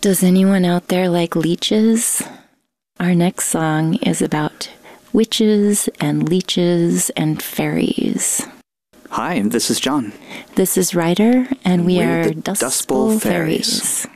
Does anyone out there like leeches? Our next song is about witches and leeches and fairies. Hi, this is John. This is Ryder, and we're the Dust Bowl Fairies.